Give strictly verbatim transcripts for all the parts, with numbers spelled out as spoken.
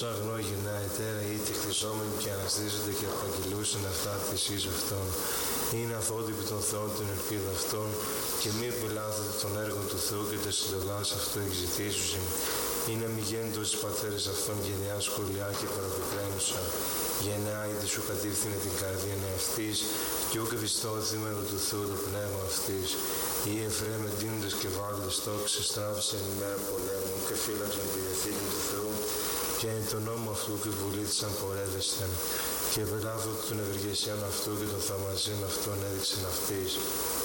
Όσα αγνώγυνα ετέρα είτε χτισόμενοι και αναστήσονται και απαγγελούσαν αυτά της εις αυτών. Είναι αθότυποι των Θεών την ελπίδα αυτών και μη πελάθετε των έργων του Θεού και τα συντολάς αυτού εξητήσουσιν. Είναι μη γέννητος τις πατέρες αυτών γενεά σχολιά και παραπικραίνουσα. Γενεά ήδη σου κατήφθηνε την καρδία αυτής και ούκ ευιστώ θύμενο του Θεού το πνεύμα αυτής. Οι Εφραίμ εντείνοντες και βάγοντες τόξες εστράφησαν ημέρα πολέμου και φύλαξαν τη διαθήκη του Θεού και εν τον νόμο αυτού και βουλήθησαν πορεύεσθεν και πελάθω των ευεργεσιών αυτού και των θαυμασίων αυτών έδειξεν αυτής.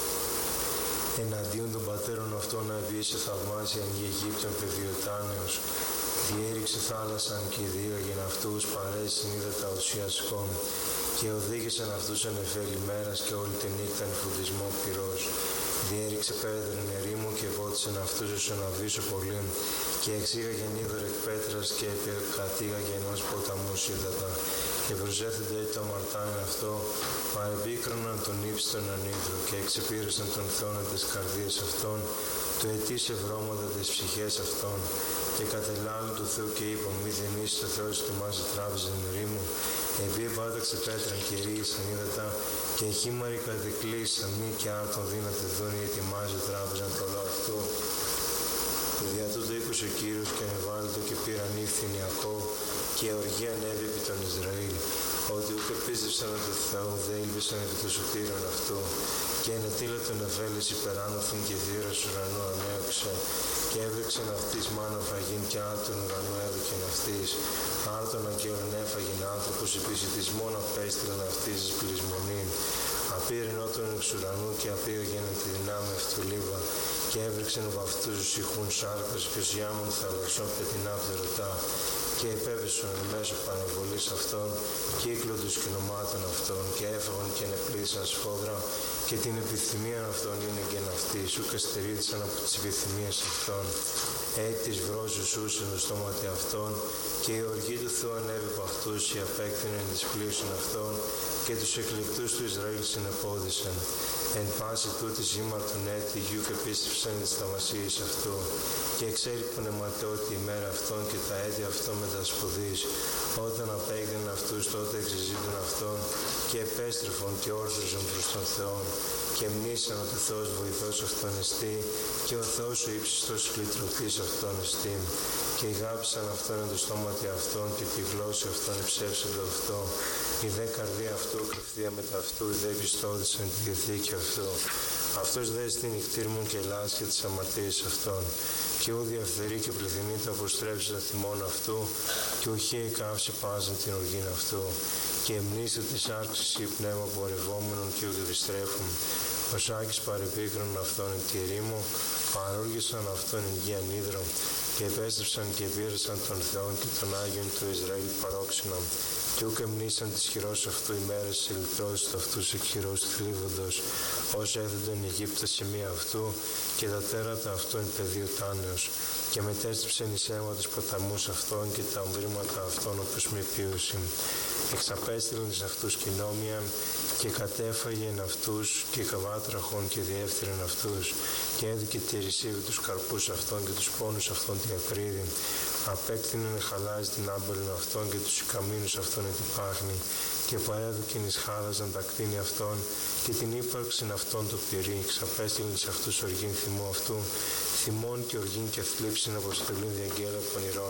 Εναντίον των πατέρων αυτών να βίησε θαυμάσια εν Αιγύπτων πεδιωτάνεως, διέριξε θάλασσαν και διήγαγεν αυτούς παρέσιν ύδατα ουσιασκών και οδήγησαν αυτούς εν εφέλη μέρας και όλη τη νύχτα εν φωτισμό πυρός. Διέριξε πέδρεν ερήμου και βότισεν αυτούς ως εν αβύσσο πολλήν και εξήγαγεν είδωρ εκ πέτρας και κατήγαγεν ως ποταμούς ύδατα και προσέθετε το αμαρτάνιν αυτό παρεπίκροναν τον ύψιστον ανήθρο και εξεπήρωσαν τον Θεόν τις καρδίες αυτών το ετήσια βρώματα τις ψυχές αυτών και κατελάλουν του Θεού και είπαν μη θεμείς το Θεός ετοιμάζει τράπεζα εν ερήμου επί επάταξε πέτραν και ρίγησαν ύδατα και χήμαροι κατεκλείσαν μη και άρτον δύναται δουν ή ετοιμάζει τράπεζα το λαό αυτού. Δια τούτο ήκουσε ο Κύριος και ανεβάλλοντο και πήραν ύφθην Ιακώβ και οργή ανέβη επί τον Ισραήλ, ότι ούκ επίστευσαν ότι το Θεό δε ήλπισαν επί το σωτήρων αυτού και ενετήλα τον εφέλης υπεράνωθεν και δίρας ουρανού ανέωξε και έβρεξεν αυτής μάνα φαγήν και άρτον ουρανού έδωκεν αυτής άρτον αγγέλων έφαγεν άνθρωπος επίσης μόνο απέστειλαν αυτής εις πλεισμονήν απήρεν ότον εξ ουρανού και απήγαγεν εν τη δυνάμει αυτού λίβα και έβρεξεν από αυτούς τους ηχούν σάρκας και ως γιάμων θαλασσών πετεινά φτερωτά και επέβησαν εν μέσω παραβολής αυτών κύκλο των σκηνομάτων αυτών και έφαγαν και ενεπλήσαν σφόδρα και την επιθυμία αυτών είναι γεν αυτής ούκ εστερήθησαν από τις επιθυμίες αυτών έτσι της βρώσης ούσεν το στόματι αυτών και η οργή του Θεού ανέβη από αυτούς και απέκτηνεν της πλήσεων αυτών και τους εκλεκτούς του Ισραήλ συνεπόδησαν. Εν πάση τούτη σήμαρτον έτη γιου και πίστευσαν τις θαυμασίες αυτού και εξέλιπαν αιματαιότη ημέρα αυτών και τα έτη αυτών με τα σπουδής. Όταν απέγδυναν αυτούς τότε εξεζήτουν αυτών και επέστρεφον και όρθρωσαν προς τον Θεό και μνήσαν ότι ο Θεός βοηθός αυτόν εστί και ο Θεός ο ύψιστος κλητροπής αυτόν εστί και ηγάπησαν αυτόν εν το στόματι αυτών και τη γλώσσα αυτών εψεύσαντο αυτό η δε καρδία αυτού κρυφθεία μετά αυτού η δε πιστόδησαν τη διαθήκη αυτού αυτός δε στην νυχτήρμον και λάς και τις αμαρτίες αυτών και ού διαφθερεί και πληθυνεί το αποστρέψει το θυμόν αυτού και ουχή εκάυση πάζαν την οργήν αυτού και εμνήστε της άρξης ή πνεύμα πορευόμενων και ούτε επιστρέφουν. Ο Σάκης παρεπίκρον αυτόν εν τη ερήμο, παρόργησαν αυτόν εν γη ανίδρο και επέστρεψαν και πήρεσαν τον Θεόν και τον Άγιον του Ισραήλ παρόξενον και ούκ εμνήσαν της χειρός αυτού ημέρες της ηλεκτρώσης του αυτούς εκ χειρός του θλίβοντος ως έθετον Αιγύπτα σημεία αυτού και τα τέρατα αυτού εν πεδίο τάνεως και μετέστρεψεν εις αίμα τους ποταμούς αυτών και τα ομβρήματα αυτών όπως μη πίουσιν. Εξαπέστειλαν εις αυτούς κοινόμια και κατέφαγεν αυτούς και καβάτραχον και διεύθυρεν αυτούς και έδικε τη ρησίβη τους καρπούς αυτών και τους πόνους αυτών τη ακρίδη. Απέκτηνεν χαλάζει την άμπελον αυτών και τους καμίνους αυτών εν την πάχνη και παρέδοκεν εις χάλαζαν τα κτίνη αυτών και την ύπαρξην αυτών το πυρί. Εξαπέστειλεν εις αυτούς οργήν θυμού αυτού, θυμών και οργήν και θλίψην αποστολήν διαγγέλων πονηρών.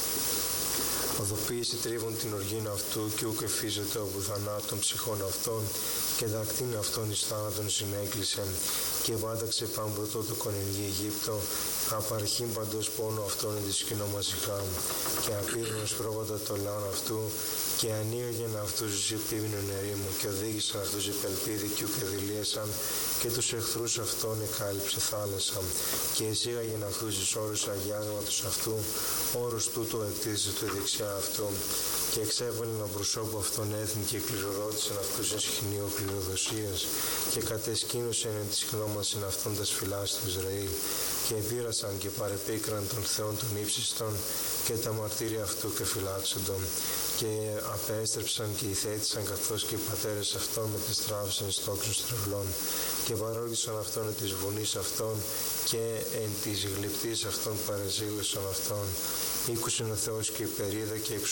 Οδοποίησε τρίβων την οργήν αυτού και ούκ εφίζεται ο βουθανά των ψυχών αυτών και τα κτίνη αυτών εις θάνατον συνέκλεισε και βάταξε παν πρωτότοκον εν γη Αιγύπτο απαρχήν παντός πόνο αυτών εν τη σκηνό μαζικά και απήρουν ως πρόβατα το λαόν αυτού και ανοίγαγεν αυτούς εις επίμηνον ερήμου και οδήγησαν αυτούς επελπίδι και ούκ εδηλίασαν και τους εχθρούς αυτών εκάλυψε θάλασσα και εισήγαγεν αυτούς εις όρους αγιάσματος αυτού όρος τούτο εκτίθησε το δεξιά αυτού και εξέβαλεν ο προσώπου αυτών έθνη και κληρορώτησαν αυτούς εν σχοινείο κληροδοσίας και κατεσκήνωσαν εν της γνώμασιν αυτών τα σφυλάς του Ισραήλ και επήρασαν και παρεπίκραν των Θεών των ύψιστων και τα μαρτύρια αυτού και φυλάξοντον και απέστρεψαν και ηθέτησαν καθώς και οι πατέρες αυτών μετεστράφησαν εις τόξους τρευλών και παρόργησαν αυτόν εν της βουνής αυτών και εν της γλυπτής αυτών παρεσύλλησαν αυτών. Ήκουσεν ο Θεός και υπερίδα και